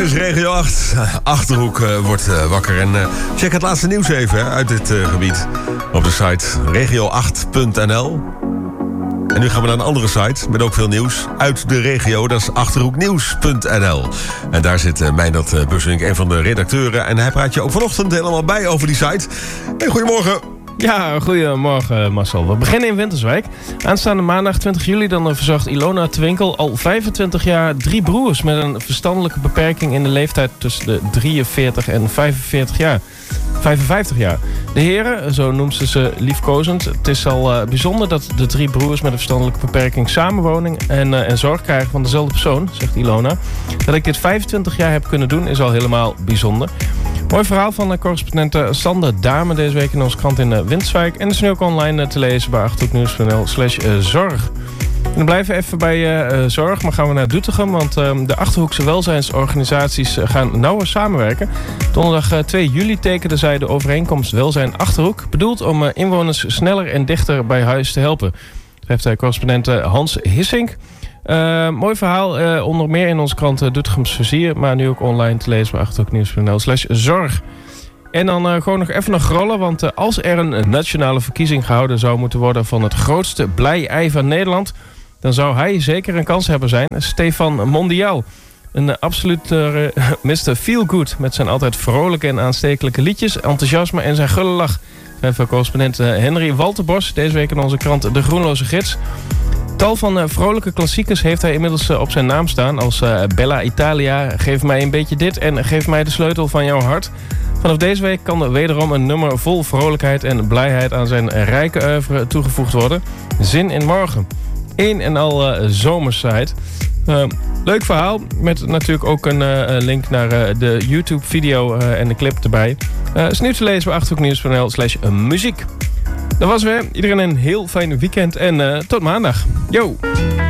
is Regio 8. Achterhoek wordt wakker. En check het laatste nieuws even uit dit gebied op de site regio8.nl. En nu gaan we naar een andere site met ook veel nieuws uit de regio. Dat is achterhoeknieuws.nl. En daar zit Meindert Bussink, een van de redacteuren. En hij praat je ook vanochtend helemaal bij over die site. Hey, goedemorgen. Ja, goedemorgen Marcel. We beginnen in Winterswijk. Aanstaande maandag 20 juli dan verzorgt Ilona Twinkel al 25 jaar 3 broers met een verstandelijke beperking in de leeftijd tussen de 43 en 55 jaar. De heren, zo noemt ze liefkozend. Het is al bijzonder dat de 3 broers met een verstandelijke beperking samenwonen en zorg krijgen van dezelfde persoon, zegt Ilona. Dat ik dit 25 jaar heb kunnen doen is al helemaal bijzonder. Mooi verhaal van correspondent Sander Dame deze week in onze krant in Winterswijk. En is nu ook online te lezen bij achterhoeknieuws.nl/zorg. En dan blijven we even bij zorg, maar gaan we naar Doetinchem. Want de Achterhoekse welzijnsorganisaties gaan nauwer samenwerken. Donderdag 2 juli tekenden zij de overeenkomst Welzijn Achterhoek. Bedoeld om inwoners sneller en dichter bij huis te helpen. Dat heeft correspondent Hans Hissink. Mooi verhaal, onder meer in onze krant Doetinchems Vizier. Maar nu ook online te lezen bij achterhoeknieuws.nl/zorg. En dan gewoon nog even naar grollen. Want als er een nationale verkiezing gehouden zou moeten worden van het grootste blij-ei van Nederland, dan zou hij zeker een kans hebben zijn. Stefan Mondial. Een absolute Mr. Feelgood met zijn altijd vrolijke en aanstekelijke liedjes, enthousiasme en zijn gulle lach. Even correspondent Henry Walterbos, deze week in onze krant De Groenloze Gids. Tal van vrolijke klassiekers heeft hij inmiddels op zijn naam staan. Als Bella Italia, Geef mij een beetje dit en Geef mij de sleutel van jouw hart. Vanaf deze week kan er wederom een nummer vol vrolijkheid en blijheid aan zijn rijke oeuvre toegevoegd worden. Zin in morgen. Een en al zomersheid. Leuk verhaal, met natuurlijk ook een link naar de YouTube-video en de clip erbij. Is nu te lezen bij achterhoeknieuws.nl/muziek. Dat was weer. Iedereen een heel fijn weekend en tot maandag. Yo!